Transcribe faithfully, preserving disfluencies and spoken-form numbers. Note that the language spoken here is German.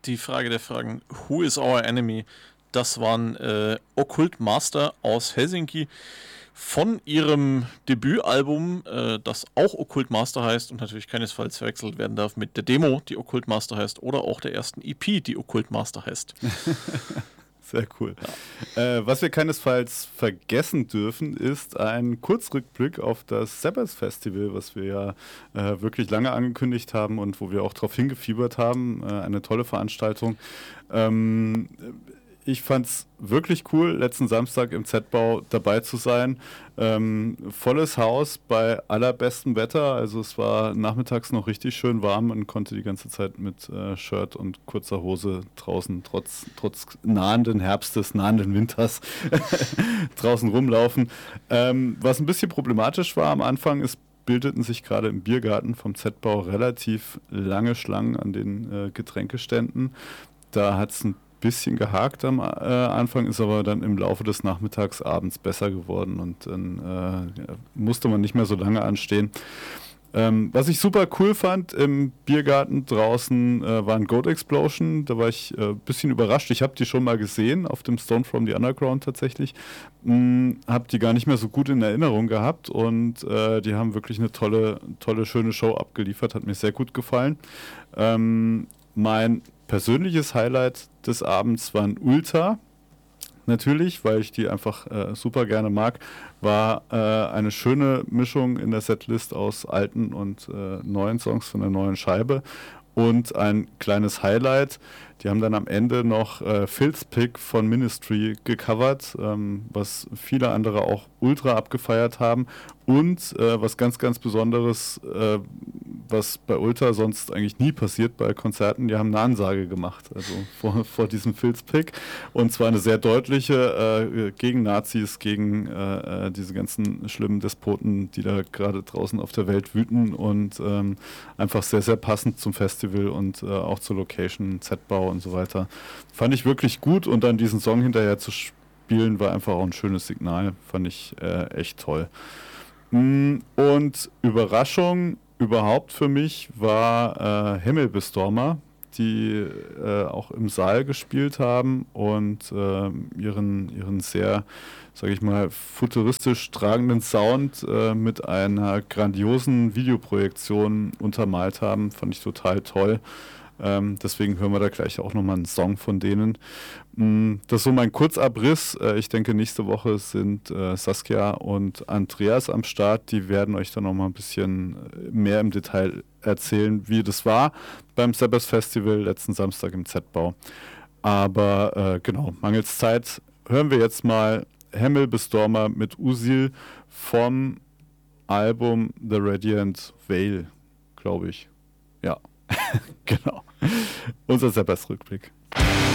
die Frage der Fragen. Who is our enemy? Das waren äh, Occult Master aus Helsinki von ihrem Debütalbum, äh, das auch Occult Master heißt und natürlich keinesfalls verwechselt werden darf mit der Demo, die Occult Master heißt, oder auch der ersten E P, die Occult Master heißt. Sehr cool. Ja. Äh, was wir keinesfalls vergessen dürfen, ist ein Kurzrückblick auf das Sabbath Festival, was wir ja äh, wirklich lange angekündigt haben und wo wir auch darauf hingefiebert haben. Äh, eine tolle Veranstaltung. Ähm, Ich fand es wirklich cool, letzten Samstag im Z-Bau dabei zu sein. Ähm, volles Haus bei allerbestem Wetter. Also es war nachmittags noch richtig schön warm. Man konnte die ganze Zeit mit äh, Shirt und kurzer Hose draußen, trotz, trotz nahenden Herbstes, nahenden Winters, draußen rumlaufen. Ähm, was ein bisschen problematisch war am Anfang, ist, bildeten sich gerade im Biergarten vom Z-Bau relativ lange Schlangen an den äh, Getränkeständen. Da hat es ein bisschen gehakt am äh, Anfang, ist aber dann im Laufe des Nachmittags, abends besser geworden und dann äh, ja, musste man nicht mehr so lange anstehen. Ähm, was ich super cool fand im Biergarten draußen äh, war ein Goat Explosion. Da war ich ein äh, bisschen überrascht. Ich habe die schon mal gesehen auf dem Stone from the Underground tatsächlich. Hm, habe die gar nicht mehr so gut in Erinnerung gehabt und äh, die haben wirklich eine tolle, tolle, schöne Show abgeliefert. Hat mir sehr gut gefallen. Ähm, mein persönliches Highlight des Abends war ein Ulta. Natürlich, weil ich die einfach äh, super gerne mag, war äh, eine schöne Mischung in der Setlist aus alten und äh, neuen Songs von der neuen Scheibe. Und ein kleines Highlight, die haben dann am Ende noch äh, Phil's Pick von Ministry gecovert, ähm, was viele andere auch ultra abgefeiert haben. Und äh, was ganz, ganz Besonderes, äh, was bei Ultra sonst eigentlich nie passiert bei Konzerten, die haben eine Ansage gemacht, also vor, vor diesem Phil's Pick. Und zwar eine sehr deutliche äh, gegen Nazis, gegen äh, diese ganzen schlimmen Despoten, die da gerade draußen auf der Welt wüten und ähm, einfach sehr, sehr passend zum Festival und äh, auch zur Location, Z-Bau und so weiter. Fand ich wirklich gut und dann diesen Song hinterher zu spielen, war einfach auch ein schönes Signal. Fand ich äh, echt toll. Und Überraschung überhaupt für mich war äh, Himmelbestormer, die äh, auch im Saal gespielt haben und äh, ihren, ihren sehr, sage ich mal, futuristisch tragenden Sound äh, mit einer grandiosen Videoprojektion untermalt haben. Fand ich total toll. Ähm, deswegen hören wir da gleich auch nochmal einen Song von denen. Mm, das ist so mein Kurzabriss. Äh, ich denke, nächste Woche sind äh, Saskia und Andreas am Start. Die werden euch dann nochmal ein bisschen mehr im Detail erzählen, wie das war beim Sabbath Festival letzten Samstag im Z-Bau. Aber äh, genau, mangels Zeit hören wir jetzt mal Himmelbestormer mit Usil vom Album The Radiant Veil, glaube ich. Ja. Genau. Unser Sabbath-Rückblick.